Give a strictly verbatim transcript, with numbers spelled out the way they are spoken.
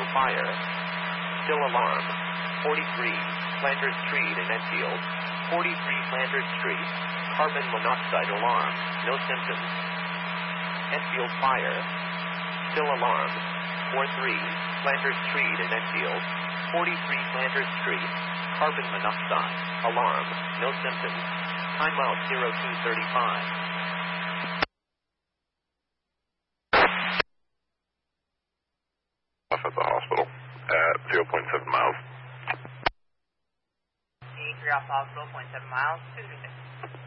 Enfield fire. Still alarm. forty-three, Flanders Street in Enfield. forty-three Flanders Street. Carbon monoxide alarm. No symptoms. Enfield fire. Still alarm. forty-three, Flanders Street in Enfield. forty-three Flanders Street. Carbon monoxide. Alarm. No symptoms. Timeout zero two thirty-five. Off at the hospital at zero point seven miles. eighty-three off the hospital, zero point seven miles, two three six.